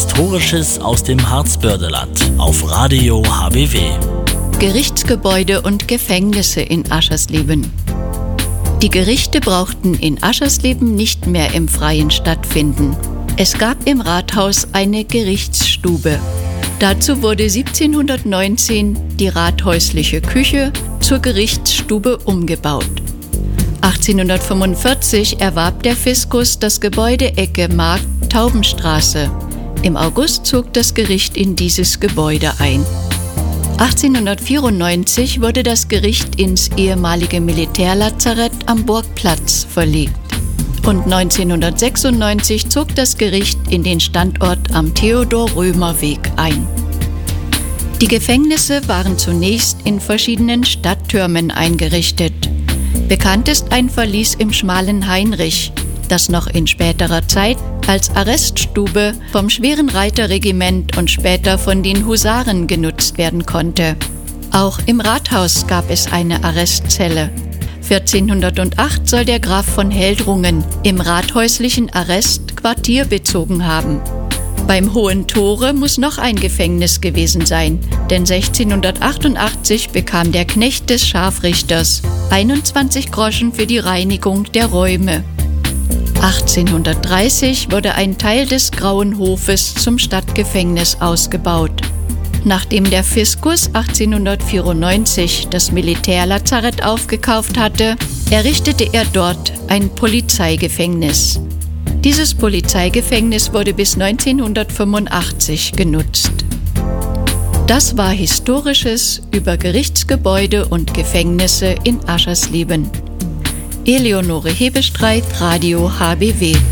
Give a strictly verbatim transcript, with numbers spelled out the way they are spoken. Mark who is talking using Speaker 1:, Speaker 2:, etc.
Speaker 1: Historisches aus dem Harzbörderland auf Radio H B W.
Speaker 2: Gerichtsgebäude und Gefängnisse in Aschersleben. Die Gerichte brauchten in Aschersleben nicht mehr im Freien stattfinden. Es gab im Rathaus eine Gerichtsstube. Dazu wurde siebzehnhundertneunzehn die rathäusliche Küche zur Gerichtsstube umgebaut. achtzehnhundertfünfundvierzig erwarb der Fiskus das Gebäude Ecke Markt-Taubenstraße. Im August zog das Gericht in dieses Gebäude ein. achtzehnhundertvierundneunzig wurde das Gericht ins ehemalige Militärlazarett am Burgplatz verlegt. Und neunzehnhundertsechsundneunzig zog das Gericht in den Standort am Theodor-Römer-Weg ein. Die Gefängnisse waren zunächst in verschiedenen Stadttürmen eingerichtet. Bekannt ist ein Verlies im Schmalen Heinrich, das noch in späterer Zeit als Arreststube vom Schweren Reiterregiment und später von den Husaren genutzt werden konnte. Auch im Rathaus gab es eine Arrestzelle. vierzehnhundertacht soll der Graf von Heldrungen im rathäuslichen Arrest Quartier bezogen haben. Beim Hohen Tore muss noch ein Gefängnis gewesen sein, denn sechzehnhundertachtundachtzig bekam der Knecht des Scharfrichters einundzwanzig Groschen für die Reinigung der Räume. achtzehnhundertdreißig wurde ein Teil des Grauen Hofes zum Stadtgefängnis ausgebaut. Nachdem der Fiskus achtzehnhundertvierundneunzig das Militärlazarett aufgekauft hatte, errichtete er dort ein Polizeigefängnis. Dieses Polizeigefängnis wurde bis neunzehnhundertfünfundachtzig genutzt. Das war Historisches über Gerichtsgebäude und Gefängnisse in Aschersleben. Eleonore Hebestreit, Radio H B W.